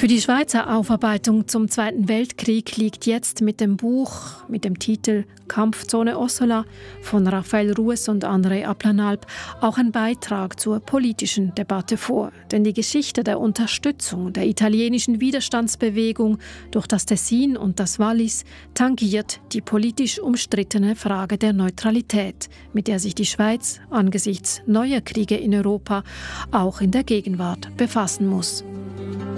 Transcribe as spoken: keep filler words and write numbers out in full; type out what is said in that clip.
Für die Schweizer Aufarbeitung zum Zweiten Weltkrieg liegt jetzt mit dem Buch mit dem Titel «Kampfzone Ossola» von Raphael Rues und André Ablanalp auch ein Beitrag zur politischen Debatte vor. Denn die Geschichte der Unterstützung der italienischen Widerstandsbewegung durch das Tessin und das Wallis tangiert die politisch umstrittene Frage der Neutralität, mit der sich die Schweiz angesichts neuer Kriege in Europa auch in der Gegenwart befassen muss.